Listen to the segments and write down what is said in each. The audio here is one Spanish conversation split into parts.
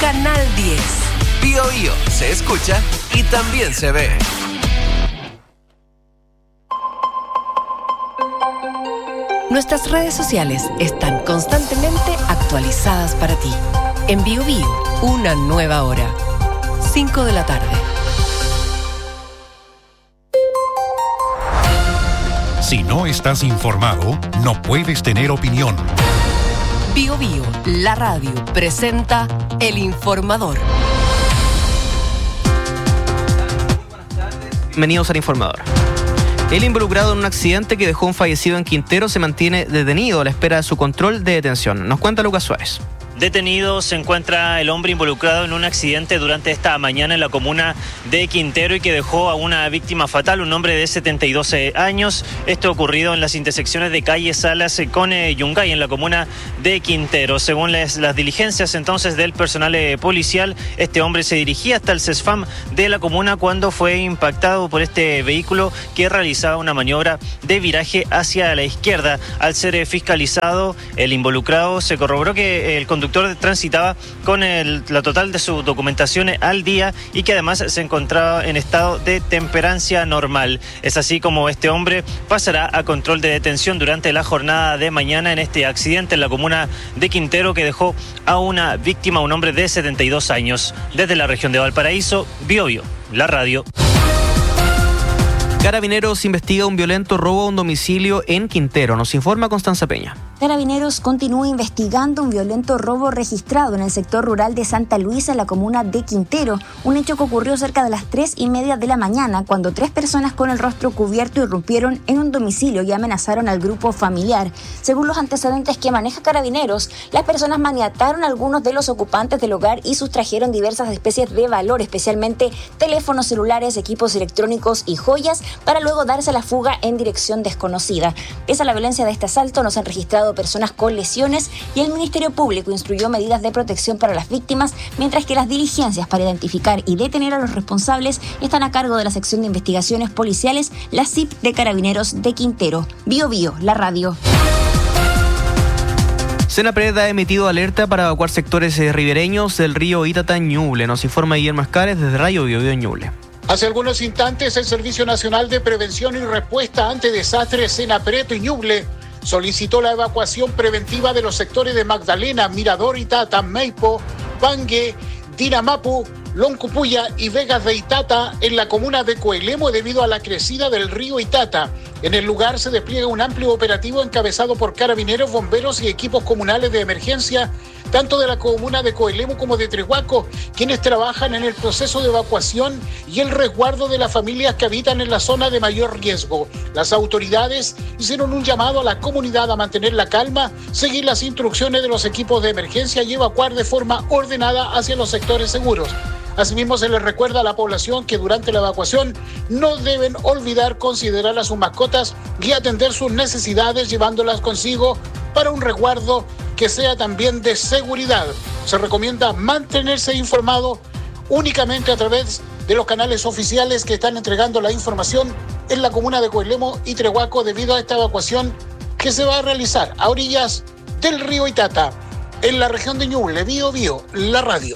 Canal 10. Bio Bio se escucha y también se ve. Nuestras redes sociales están constantemente actualizadas para ti. En Bio Bio, una nueva hora. 5 de la tarde. Si no estás informado, no puedes tener opinión. Bio Bio, la radio, presenta El Informador. Bienvenidos al Informador. El involucrado en un accidente que dejó un fallecido en Quintero se mantiene detenido a la espera de su control de detención. Nos cuenta Lucas Suárez. Detenido se encuentra el hombre involucrado en un accidente durante esta mañana en la comuna de Quintero y que dejó a una víctima fatal, un hombre de 72 años. Esto ocurrido en las intersecciones de calle Salas con Yungay en la comuna de Quintero. Según las diligencias entonces del personal policial, este hombre se dirigía hasta el CESFAM de la comuna cuando fue impactado por este vehículo que realizaba una maniobra de viraje hacia la izquierda. Al ser fiscalizado, el involucrado se corroboró que el conductor transitaba con la total de su documentación al día y que además se encontraba en estado de temperancia normal. Es así como este hombre pasará a control de detención durante la jornada de mañana en este accidente en la comuna de Quintero que dejó a una víctima, un hombre de 72 años. Desde la región de Valparaíso, Bio Bio, la radio. Carabineros investiga un violento robo a un domicilio en Quintero. Nos informa Constanza Peña. Carabineros continúa investigando un violento robo registrado en el sector rural de Santa Luisa, en la comuna de Quintero. Un hecho que ocurrió cerca de las 3:30 de la mañana, cuando 3 personas con el rostro cubierto irrumpieron en un domicilio y amenazaron al grupo familiar. Según los antecedentes que maneja Carabineros, las personas maniataron a algunos de los ocupantes del hogar y sustrajeron diversas especies de valor, especialmente teléfonos celulares, equipos electrónicos y joyas, para luego darse a la fuga en dirección desconocida. Pese a la violencia de este asalto, no se han registrado personas con lesiones y el Ministerio Público instruyó medidas de protección para las víctimas, mientras que las diligencias para identificar y detener a los responsables están a cargo de la sección de investigaciones policiales, la CIP de Carabineros de Quintero. Bio Bio, la radio. Senapred ha emitido alerta para evacuar sectores ribereños del río Itata en Ñuble. Nos informa Guillermo Escares desde Radio Bio Bio en Ñuble. Hace algunos instantes, el Servicio Nacional de Prevención y Respuesta ante Desastres Senapred y Ñuble solicitó la evacuación preventiva de los sectores de Magdalena, Mirador, Itata, Maipo, Pangue, Dinamapu, Loncupuya y Vegas de Itata en la comuna de Coelemo debido a la crecida del río Itata. En el lugar se despliega un amplio operativo encabezado por carabineros, bomberos y equipos comunales de emergencia, tanto de la comuna de Coelemo como de Trehuaco, quienes trabajan en el proceso de evacuación y el resguardo de las familias que habitan en la zona de mayor riesgo. Las autoridades hicieron un llamado a la comunidad a mantener la calma, seguir las instrucciones de los equipos de emergencia y evacuar de forma ordenada hacia los sectores seguros. Asimismo, se les recuerda a la población que durante la evacuación no deben olvidar considerar a sus mascotas y atender sus necesidades llevándolas consigo para un resguardo que sea también de seguridad. Se recomienda mantenerse informado únicamente a través de los canales oficiales que están entregando la información en la comuna de Coelemo y Trehuaco debido a esta evacuación que se va a realizar a orillas del río Itata, en la región de Ñuble. Bio Bio, la radio.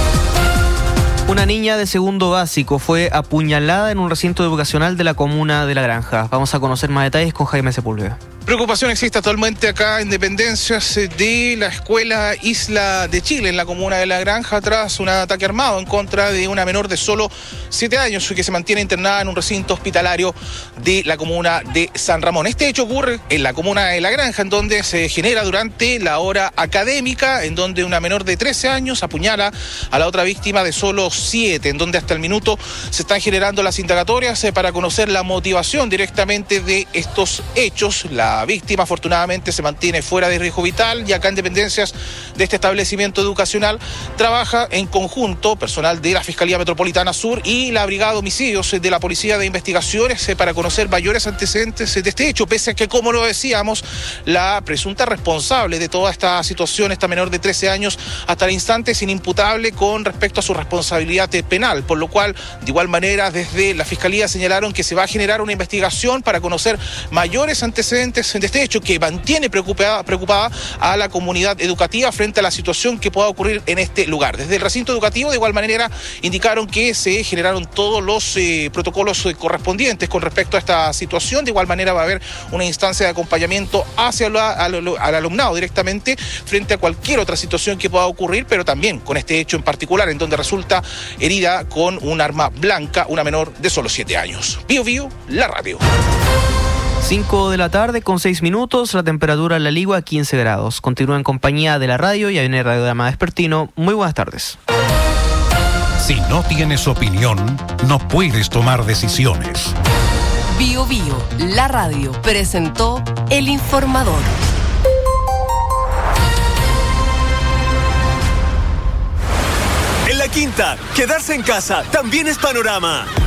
Una niña de segundo básico fue apuñalada en un recinto educacional de la comuna de La Granja. Vamos a conocer más detalles con Jaime Sepúlveda. Preocupación existe actualmente acá en dependencias de la escuela Isla de Chile, en la comuna de La Granja, tras un ataque armado en contra de una menor de solo 7 años que se mantiene internada en un recinto hospitalario de la comuna de San Ramón. Este hecho ocurre en la comuna de La Granja, en donde se genera durante la hora académica, en donde una menor de 13 años apuñala a la otra víctima de solo 7, en donde hasta el minuto se están generando las indagatorias para conocer la motivación directamente de estos hechos. La víctima afortunadamente se mantiene fuera de riesgo vital y acá en dependencias de este establecimiento educacional trabaja en conjunto personal de la Fiscalía Metropolitana Sur y la Brigada de Homicidios de la Policía de Investigaciones para conocer mayores antecedentes de este hecho, pese a que, como lo decíamos, la presunta responsable de toda esta situación, esta menor de 13 años, hasta el instante es inimputable con respecto a su responsabilidad penal, por lo cual, de igual manera, desde la Fiscalía señalaron que se va a generar una investigación para conocer mayores antecedentes antecedentes de este hecho que mantiene preocupada a la comunidad educativa frente a la situación que pueda ocurrir en este lugar. Desde el recinto educativo, de igual manera, indicaron que se generaron todos los protocolos correspondientes con respecto a esta situación. De igual manera va a haber una instancia de acompañamiento hacia al alumnado directamente frente a cualquier otra situación que pueda ocurrir, pero también con este hecho en particular, en donde resulta herida con un arma blanca una menor de solo 7 años. Bio Bio, la radio. 5 de la tarde con 6 minutos, la temperatura en La Ligua 15 grados. Continúa en compañía de la radio y hay un radiodrama vespertino. Muy buenas tardes. Si no tienes opinión, no puedes tomar decisiones. Bio Bio, la radio, presentó El Informador. En La Quinta, quedarse en casa también es panorama.